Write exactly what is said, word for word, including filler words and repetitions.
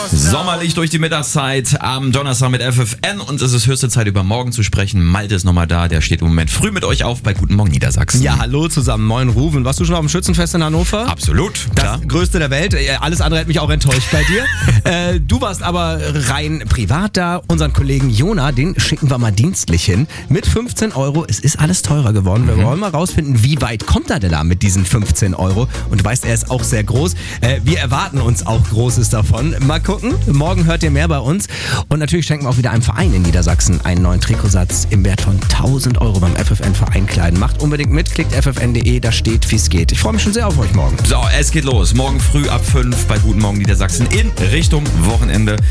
Sommerlich durch die Mittagszeit am Donnerstag mit F F N und es ist höchste Zeit, über morgen zu sprechen. Malte ist nochmal da, der steht im Moment früh mit euch auf bei Guten Morgen Niedersachsen. Ja, hallo zusammen, moin Rufen. Warst du schon auf dem Schützenfest in Hannover? Absolut, Das klar. größte der Welt. Alles andere hat mich auch enttäuscht bei dir. äh, du warst aber rein privat da. Unseren Kollegen Jona, den schicken wir mal dienstlich hin. Mit fünfzehn Euro. Es ist alles teurer geworden. Wir Mhm. wollen mal rausfinden, wie weit kommt er denn da mit diesen fünfzehn Euro? Und du weißt, er ist auch sehr groß. Äh, wir erwarten uns auch Großes davon. Mal gucken. Morgen hört ihr mehr bei uns. Und natürlich schenken wir auch wieder einem Verein in Niedersachsen einen neuen Trikotsatz im Wert von tausend Euro beim F F N-Verein Kleiden. Macht unbedingt mit, klickt f f n punkt d e, da steht, wie es geht. Ich freue mich schon sehr auf euch morgen. So, es geht los. Morgen früh ab fünf bei Guten Morgen Niedersachsen in Richtung Wochenende.